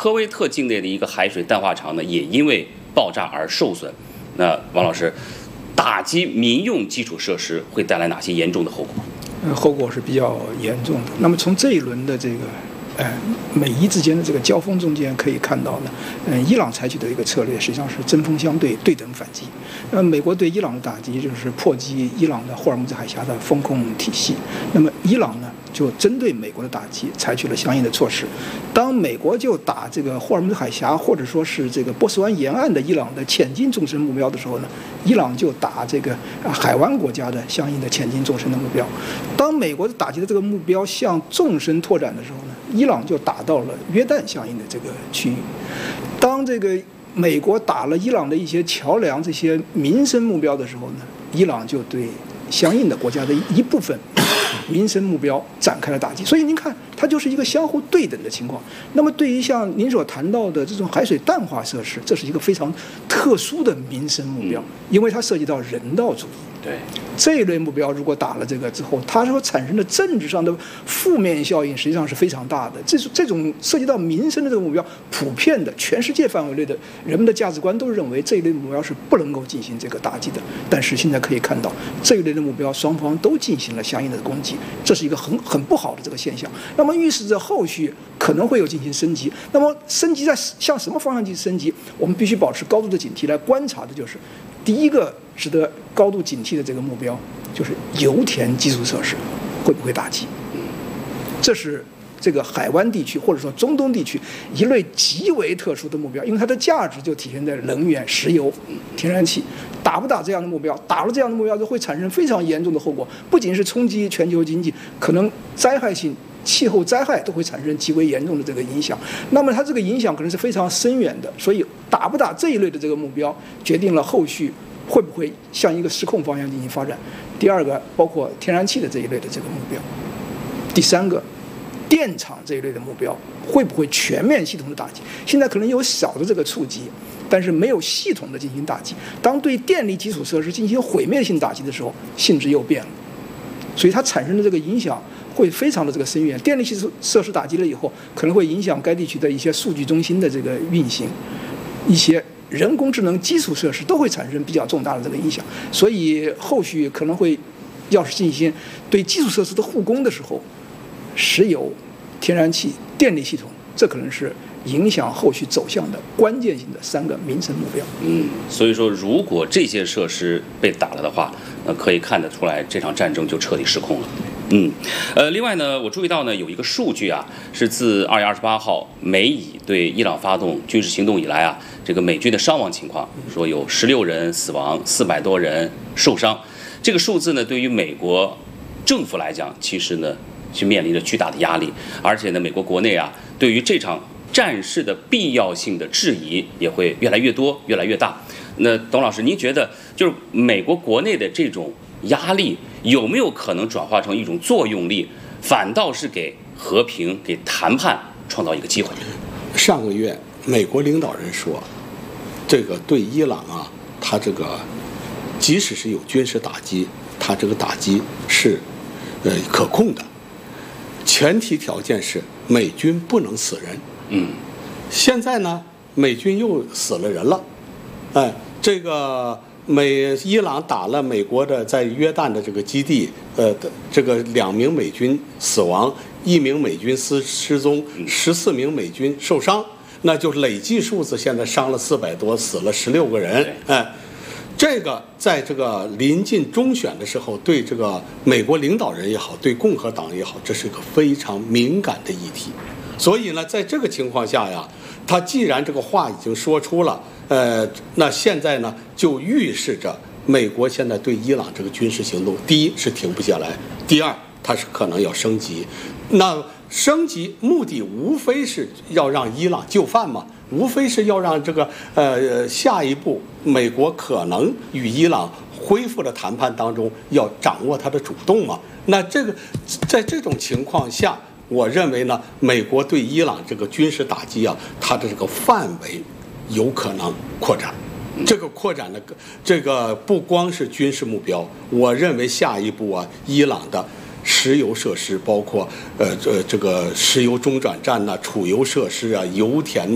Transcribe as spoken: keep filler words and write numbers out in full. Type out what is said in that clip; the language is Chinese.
科威特境内的一个海水淡化厂呢，也因为爆炸而受损。那王老师，打击民用基础设施会带来哪些严重的后果？ 呃，后果是比较严重的。那么从这一轮的这个呃美伊之间的这个交锋中间可以看到呢，嗯、呃，伊朗采取的一个策略实际上是针锋相对、对等反击。那么美国对伊朗的打击就是破击伊朗的霍尔木兹海峡的风控体系。那么伊朗呢，就针对美国的打击采取了相应的措施。当美国就打这个霍尔木兹海峡或者说是这个波斯湾沿岸的伊朗的潜进纵深目标的时候呢，伊朗就打这个海湾国家的相应的潜进纵深的目标。当美国打击的这个目标向纵深拓展的时候呢，伊朗就打到了约旦相应的这个区域。当这个美国打了伊朗的一些桥梁这些民生目标的时候呢，伊朗就对相应的国家的一部分民生目标展开了打击。所以您看，它就是一个相互对等的情况。那么对于像您所谈到的这种海水淡化设施，这是一个非常特殊的民生目标，因为它涉及到人道主义。 对， 这一类目标如果打了这个之后，它所产生的政治上的负面效应实际上是非常大的。这这种涉及到民生的这个目标，普遍的全世界范围内的人们的价值观都认为这一类目标是不能够进行这个打击的。但是现在可以看到，这一类的目标双方都进行了相应的攻击，这是一个很很不好的这个现象。那么预示着后续可能会有进行升级。那么升级在向什么方向进行升级？我们必须保持高度的警惕来观察的就是，第一个值得高度警惕的这个目标就是油田基础设施会不会打击。这是这个海湾地区或者说中东地区一类极为特殊的目标，因为它的价值就体现在能源、石油、天然气。打不打这样的目标，打了这样的目标就会产生非常严重的后果，不仅是冲击全球经济，可能灾害性气候灾害都会产生极为严重的这个影响。那么它这个影响可能是非常深远的，所以打不打这一类的这个目标，决定了后续会不会向一个失控方向进行发展。第二个，包括天然气的这一类的这个目标。第三个，电厂这一类的目标会不会全面系统的打击？现在可能有小的这个触及，但是没有系统的进行打击。当对电力基础设施进行毁灭性打击的时候，性质又变了，所以它产生的这个影响会非常的这个深远。电力基础设施打击了以后，可能会影响该地区的一些数据中心的这个运行，一些人工智能基础设施都会产生比较重大的这个影响。所以后续可能会要是进行对基础设施的护工的时候，石油、天然气、电力系统，这可能是影响后续走向的关键性的三个民生目标。 嗯，所以说，如果这些设施被打了的话，那可以看得出来，这场战争就彻底失控了。嗯，呃，另外呢，我注意到呢，有一个数据啊，是自二月二十八号美以对伊朗发动军事行动以来啊，这个美军的伤亡情况，说有十六人死亡，四百多人受伤。这个数字呢，对于美国政府来讲，其实呢是面临着巨大的压力，而且呢，美国国内啊，对于这场战事的必要性的质疑也会越来越多、越来越大。那董老师，您觉得就是美国国内的这种压力有没有可能转化成一种作用力，反倒是给和平、给谈判创造一个机会？ 上个月，美国领导人说，这个对伊朗啊，他这个即使是有军事打击，他这个打击是呃可控的，前提条件是美军不能死人。 嗯， 现在呢，美军又死了人了，哎，这个美伊朗打了美国的在约旦的这个基地，呃，这个两名美军死亡，一名美军失失踪，十四名美军受伤，那就累计数字现在伤了四百多，死了十六个人，哎。这个在这个临近中选的时候，对这个美国领导人也好，对共和党也好，这是一个非常敏感的议题。所以呢，在这个情况下呀，他既然这个话已经说出了，呃，那现在呢，就预示着美国现在对伊朗这个军事行动，第一是停不下来，第二它是可能要升级。那升级目的无非是要让伊朗就范嘛。无非是要让这个呃下一步美国可能与伊朗恢复的谈判当中要掌握它的主动嘛。那这个在这种情况下，我认为呢，美国对伊朗这个军事打击啊，它的这个范围有可能扩展。这个扩展的这个不光是军事目标，我认为下一步啊，伊朗的石油设施，包括呃这这个石油中转站呐、储油设施啊、油田。